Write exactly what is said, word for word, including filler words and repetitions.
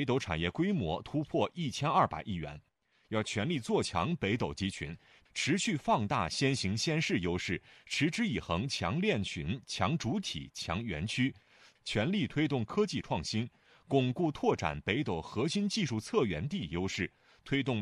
斗产业规模突破一千二百亿元。要全力做强北斗集群，持续放大先行先试优势，持之以恒强链群、强主体、强园区，全力推动科技创新，巩固拓展北斗核心技术策源地优势，推动